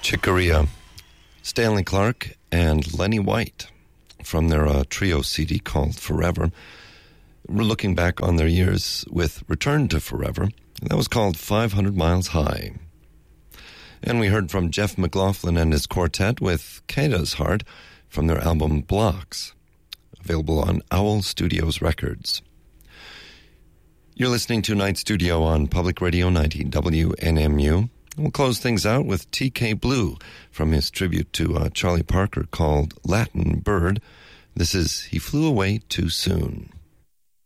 Chick Corea, Stanley Clarke, and Lenny White from their trio CD called Forever. We're looking back on their years with Return to Forever. That was called 500 Miles High. And we heard from Jeff McLaughlin and his quartet with Kata's Heart from their album Blocks, available on Owl Studios Records. You're listening to Night Studio on Public Radio 90 WNMU. We'll close things out with TK Blue from his tribute to Charlie Parker called Latin Bird. This is He Flew Away Too Soon.